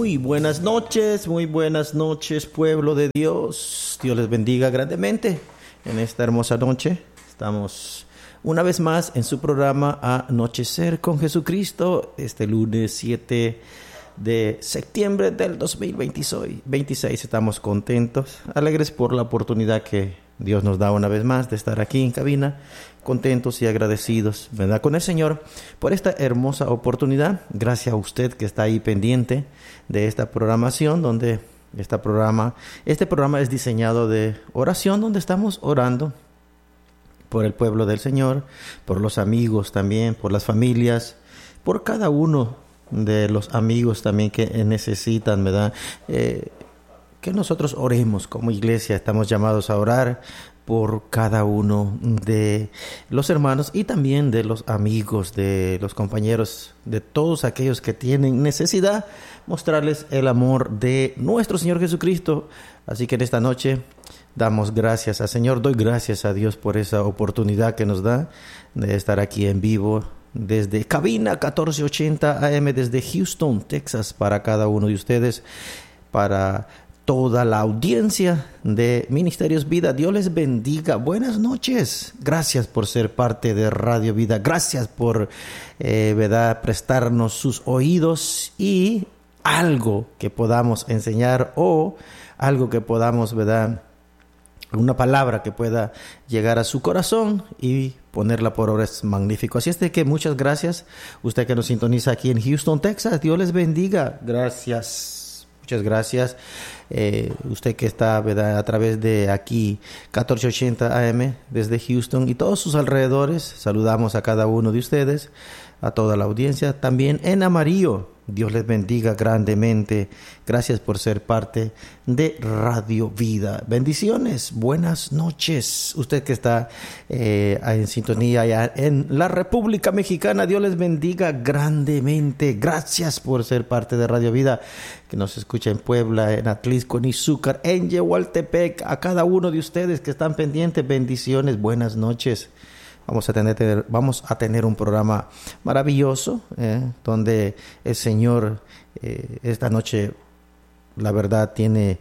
Muy buenas noches, pueblo de Dios. Dios les bendiga grandemente en esta hermosa noche. Estamos una vez más en su programa Anochecer con Jesucristo, este lunes 7 de septiembre del 2026. Estamos contentos, alegres por la oportunidad que Dios nos da una vez más de estar aquí en cabina, contentos y agradecidos, ¿verdad?, con el Señor por esta hermosa oportunidad. Gracias a usted que está ahí pendiente de esta programación, donde este programa es diseñado de oración, donde estamos orando por el pueblo del Señor, por los amigos también, por las familias, por cada uno de los amigos también que necesitan, ¿verdad? Que nosotros oremos como iglesia. Estamos llamados a orar por cada uno de los hermanos y también de los amigos, de los compañeros, de todos aquellos que tienen necesidad, mostrarles el amor de nuestro Señor Jesucristo. Así que en esta noche damos gracias al Señor, doy gracias a Dios por esa oportunidad que nos da de estar aquí en vivo desde cabina 1480 AM, desde Houston, Texas, para cada uno de ustedes, para toda la audiencia de Ministerios Vida. Dios les bendiga. Buenas noches. Gracias por ser parte de Radio Vida. Gracias por ¿verdad?, prestarnos sus oídos y algo que podamos enseñar o algo que podamos, ¿verdad?, una palabra que pueda llegar a su corazón y ponerla por obra. Es magnífico. Así es de que muchas gracias. Usted que nos sintoniza aquí en Houston, Texas, Dios les bendiga. Gracias. Muchas gracias. Usted que está, ¿verdad?, a través de aquí 1480 AM desde Houston y todos sus alrededores, saludamos a cada uno de ustedes, a toda la audiencia, también en amarillo. Dios les bendiga grandemente. Gracias por ser parte de Radio Vida. Bendiciones, buenas noches. Usted que está en sintonía allá en la República Mexicana, Dios les bendiga grandemente. Gracias por ser parte de Radio Vida, que nos escucha en Puebla, en Atlisco, en Izúcar, en Yehualtepec. A cada uno de ustedes que están pendientes, bendiciones, buenas noches. Vamos a tener un programa maravilloso, donde el Señor esta noche, la verdad, tiene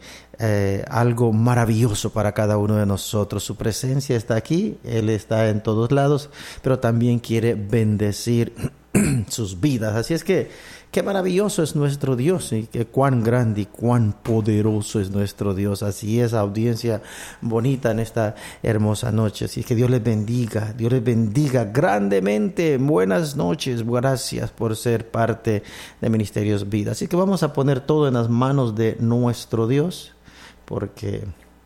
algo maravilloso para cada uno de nosotros. Su presencia está aquí, Él está en todos lados, pero también quiere bendecir sus vidas. Así es que qué maravilloso es nuestro Dios y que cuán grande y cuán poderoso es nuestro Dios. Así es, audiencia bonita en esta hermosa noche. Así es que Dios les bendiga grandemente. Buenas noches, gracias por ser parte de Ministerios Vida. Así que vamos a poner todo en las manos de nuestro Dios, porque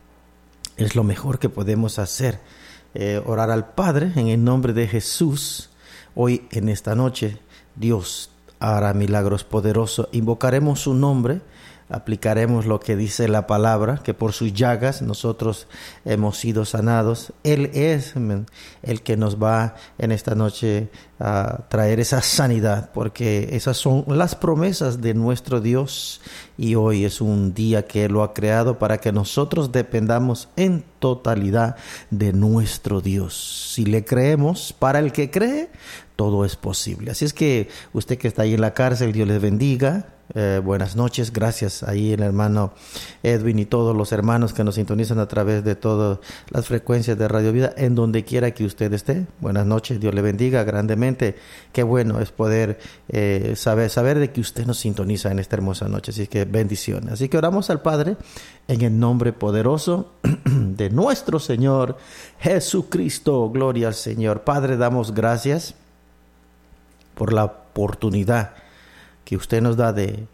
es lo mejor que podemos hacer. Orar al Padre en el nombre de Jesús. Hoy en esta noche Dios hará milagros poderosos. Invocaremos su nombre, aplicaremos lo que dice la palabra, que por sus llagas nosotros hemos sido sanados. Él es el que nos va en esta noche a traer esa sanidad, porque esas son las promesas de nuestro Dios, y hoy es un día que Él lo ha creado para que nosotros dependamos en totalidad de nuestro Dios. Si le creemos, para el que cree, todo es posible. Así es que usted que está ahí en la cárcel, Dios les bendiga. Buenas noches, gracias ahí el hermano Edwin y todos los hermanos que nos sintonizan a través de todas las frecuencias de Radio Vida, en donde quiera que usted esté. Buenas noches, Dios le bendiga grandemente. Qué bueno es poder saber de que usted nos sintoniza en esta hermosa noche. Así que bendiciones. Así que oramos al Padre en el nombre poderoso de nuestro Señor Jesucristo. Gloria al Señor. Padre, damos gracias por la oportunidad que usted nos da de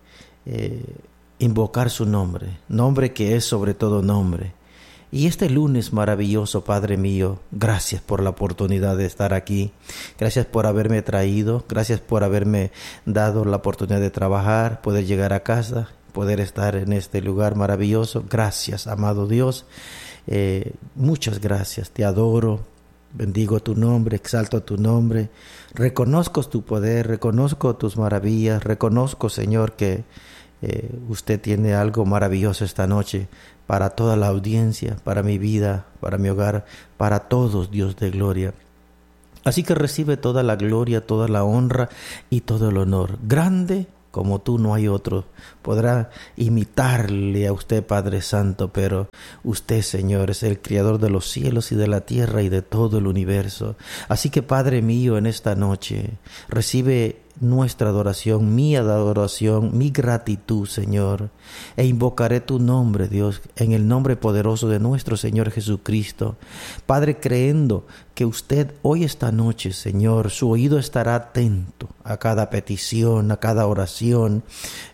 invocar su nombre que es sobre todo nombre. Y este lunes maravilloso, Padre mío, gracias por la oportunidad de estar aquí. Gracias por haberme traído, gracias por haberme dado la oportunidad de trabajar, poder llegar a casa, poder estar en este lugar maravilloso. Gracias, amado Dios. Muchas gracias, te adoro. Bendigo tu nombre, exalto tu nombre, reconozco tu poder, reconozco tus maravillas, reconozco, Señor, que usted tiene algo maravilloso esta noche para toda la audiencia, para mi vida, para mi hogar, para todos, Dios de gloria. Así que recibe toda la gloria, toda la honra y todo el honor. Grande Como tú no hay otro. Podrá imitarle a usted, Padre Santo, pero usted, Señor, es el Creador de los cielos y de la tierra y de todo el universo. Así que, Padre mío, en esta noche, recibe nuestra adoración, mi adoración, mi gratitud, Señor. E invocaré tu nombre, Dios, en el nombre poderoso de nuestro Señor Jesucristo. Padre, creyendo que usted hoy esta noche, Señor, su oído estará atento a cada petición, a cada oración.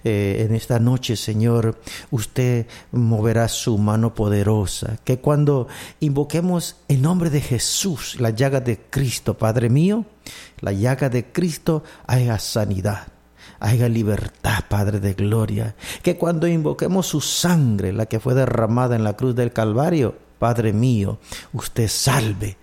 En esta noche, Señor, usted moverá su mano poderosa. Que cuando invoquemos el nombre de Jesús, la llaga de Cristo, Padre mío, la llaga de Cristo, haya sanidad, haya libertad, Padre de gloria. Que cuando invoquemos su sangre, la que fue derramada en la cruz del Calvario, Padre mío, usted salve,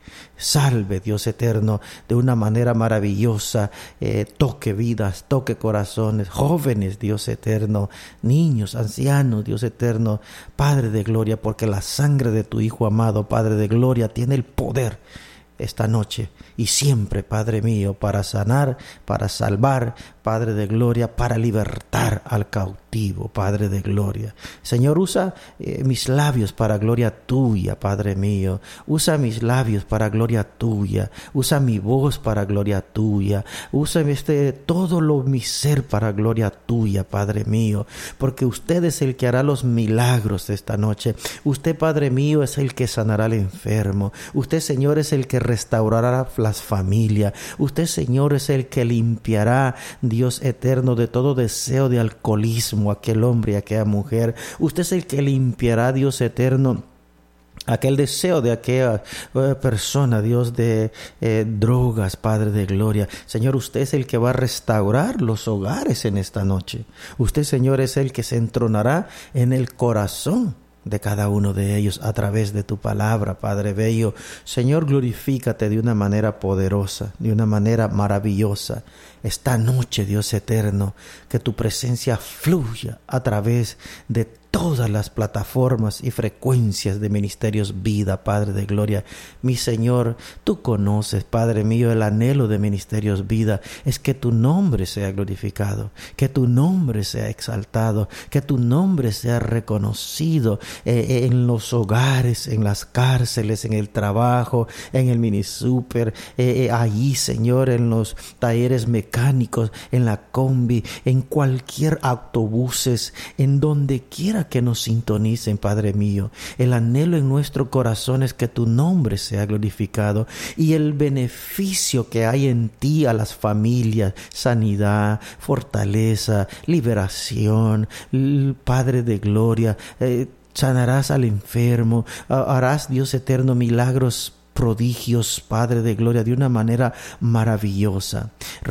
Dios eterno, de una manera maravillosa. Toque vidas, toque corazones, jóvenes, Dios eterno, niños, ancianos, Dios eterno, Padre de gloria, porque la sangre de tu Hijo amado, Padre de gloria, tiene el poder esta noche y siempre, Padre mío, para sanar, para salvar, Padre de gloria, para libertar al cautivo, Padre de gloria. Señor, usa mis labios para gloria tuya, Padre mío. Usa mis labios para gloria tuya. Usa mi voz para gloria tuya. Usa todo mi ser para gloria tuya, Padre mío. Porque usted es el que hará los milagros de esta noche. Usted, Padre mío, es el que sanará al enfermo. Usted, Señor, es el que restaurará las familias. Usted, Señor, es el que limpiará, Dios eterno, de todo deseo de alcoholismo aquel hombre y aquella mujer. Usted es el que limpiará, Dios eterno, aquel deseo de aquella persona, Dios, de drogas, Padre de gloria. Señor, usted es el que va a restaurar los hogares en esta noche. Usted, Señor, es el que se entronará en el corazón de cada uno de ellos a través de tu palabra, Padre bello. Señor, glorifícate de una manera poderosa, de una manera maravillosa. Esta noche, Dios eterno, que tu presencia fluya a través de todas las plataformas y frecuencias de Ministerios Vida, Padre de gloria. Mi Señor, tú conoces, Padre mío, el anhelo de Ministerios Vida es que tu nombre sea glorificado, que tu nombre sea exaltado, que tu nombre sea reconocido en los hogares, en las cárceles, en el trabajo, en el minisúper, allí, Señor, en los talleres mecánicos, en la combi, en cualquier autobuses, en donde quiera que nos sintonicen, Padre mío. El anhelo en nuestro corazón es que tu nombre sea glorificado y el beneficio que hay en ti a las familias, sanidad, fortaleza, liberación, Padre de gloria, sanarás al enfermo, harás, Dios eterno, milagros, prodigios, Padre de gloria, de una manera maravillosa.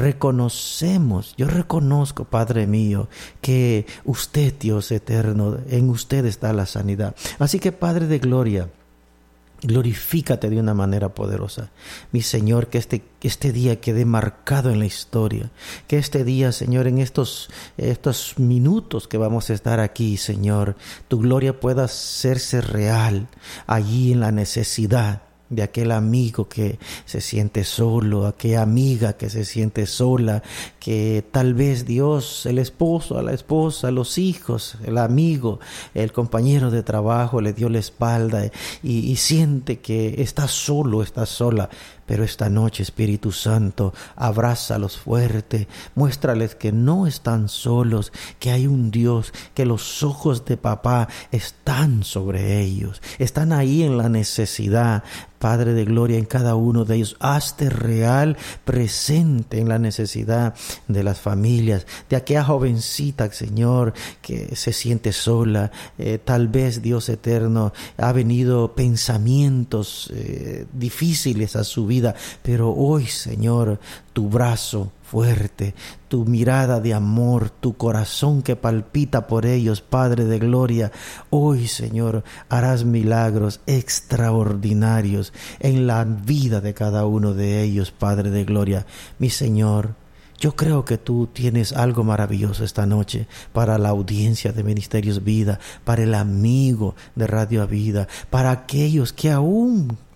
Yo reconozco, Padre mío, que usted, Dios eterno, en usted está la sanidad. Así que, Padre de gloria, glorifícate de una manera poderosa. Mi Señor, que este día quede marcado en la historia. Que este día, Señor, en estos minutos que vamos a estar aquí, Señor, tu gloria pueda hacerse real allí en la necesidad de aquel amigo que se siente solo, aquella amiga que se siente sola, que tal vez Dios, el esposo, a la esposa, los hijos, el amigo, el compañero de trabajo le dio la espalda y siente que está solo, está sola. Pero esta noche, Espíritu Santo, abrázalos fuerte, muéstrales que no están solos, que hay un Dios, que los ojos de papá están sobre ellos, están ahí en la necesidad. Padre de gloria, en cada uno de ellos, hazte real, presente en la necesidad de las familias, de aquella jovencita, Señor, que se siente sola. Tal vez, Dios eterno, ha venido pensamientos difíciles a su vida, pero hoy, Señor, tu brazo fuerte, tu mirada de amor, tu corazón que palpita por ellos, Padre de gloria, hoy, Señor, harás milagros extraordinarios en la vida de cada uno de ellos, Padre de gloria. Mi Señor, yo creo que tú tienes algo maravilloso esta noche para la audiencia de Ministerios Vida, para el amigo de Radio Vida, para aquellos que aún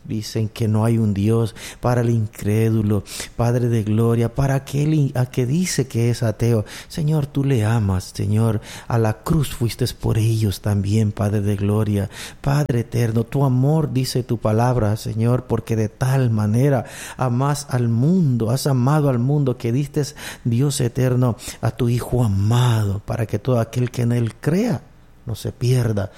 dicen que no hay un Dios, para el incrédulo, Padre de gloria, para aquel a que dice que es ateo. Señor, tú le amas, Señor, a la cruz fuiste por ellos también, Padre de gloria. Padre eterno, tu amor dice tu palabra, Señor, porque de tal manera amas al mundo, has amado al mundo que diste, Dios eterno, a tu Hijo amado, para que todo aquel que en él crea no se pierda,